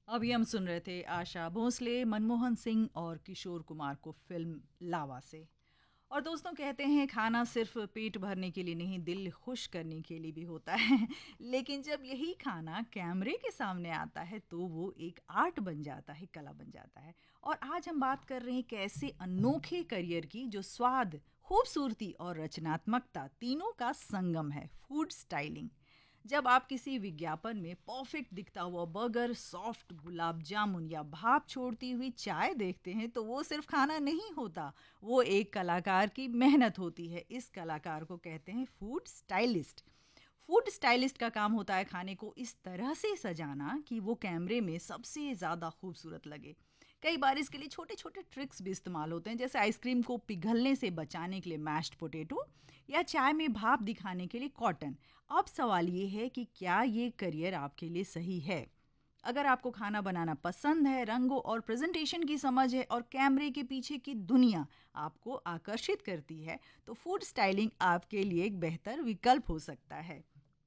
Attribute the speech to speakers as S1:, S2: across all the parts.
S1: अभी हम सुन रहे थे आशा भोसले, मनमोहन सिंह और किशोर कुमार को फिल्म लावा से। और दोस्तों, कहते हैं खाना सिर्फ पेट भरने के लिए नहीं, दिल खुश करने के लिए भी होता है। लेकिन जब यही खाना कैमरे के सामने आता है तो वो एक आर्ट बन जाता है, कला बन जाता है। और आज हम बात कर रहे हैं कैसे अनोखे करियर की, जो स्वाद, खूबसूरती और रचनात्मकता तीनों का संगम है, फूड स्टाइलिंग। जब आप किसी विज्ञापन में परफेक्ट दिखता हुआ बर्गर, सॉफ्ट गुलाब जामुन या भाप छोड़ती हुई चाय देखते हैं तो वो सिर्फ खाना नहीं होता, वो एक कलाकार की मेहनत होती है। इस कलाकार को कहते हैं फूड स्टाइलिस्ट। फूड स्टाइलिस्ट का काम होता है खाने को इस तरह से सजाना कि वो कैमरे में सबसे ज़्यादा खूबसूरत लगे। कई बार इसके लिए छोटे छोटे ट्रिक्स भी इस्तेमाल होते हैं, जैसे आइसक्रीम को पिघलने से बचाने के लिए मैश्ड पोटैटो या चाय में भाप दिखाने के लिए कॉटन। अब सवाल ये है कि क्या ये करियर आपके लिए सही है? अगर आपको खाना बनाना पसंद है, रंगों और प्रेजेंटेशन की समझ है और कैमरे के पीछे की दुनिया आपको आकर्षित करती है, तो फूड स्टाइलिंग आपके लिए एक बेहतर विकल्प हो सकता है।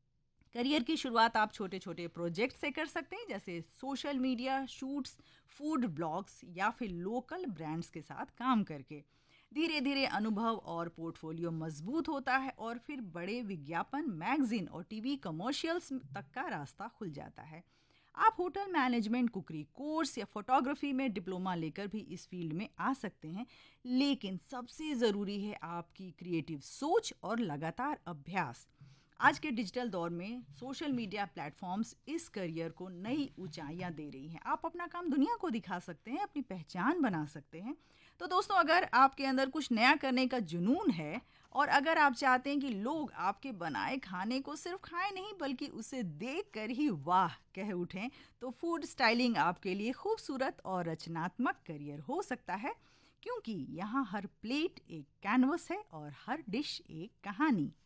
S1: करियर की शुरुआत आप छोटे छोटे प्रोजेक्ट से कर सकते हैं, जैसे social media shoots, food blogs या फिर लोकल ब्रांड्स के साथ काम करके। धीरे धीरे अनुभव और पोर्टफोलियो मजबूत होता है और फिर बड़े विज्ञापन, मैगजीन और टीवी कमर्शियल्स तक का रास्ता खुल जाता है। आप होटल मैनेजमेंट, कुकरी कोर्स या फोटोग्राफी में डिप्लोमा लेकर भी इस फील्ड में आ सकते हैं। लेकिन सबसे ज़रूरी है आपकी क्रिएटिव सोच और लगातार अभ्यास। आज के डिजिटल दौर में सोशल मीडिया प्लेटफॉर्म्स इस करियर को नई ऊंचाइयां दे रही हैं। आप अपना काम दुनिया को दिखा सकते हैं, अपनी पहचान बना सकते हैं। तो दोस्तों, अगर आपके अंदर कुछ नया करने का जुनून है और अगर आप चाहते हैं कि लोग आपके बनाए खाने को सिर्फ खाएं नहीं बल्कि उसे देख कर ही वाह कह उठें, तो फूड स्टाइलिंग आपके लिए खूबसूरत और रचनात्मक करियर हो सकता है। क्योंकि यहाँ हर प्लेट एक कैनवस है और हर डिश एक कहानी।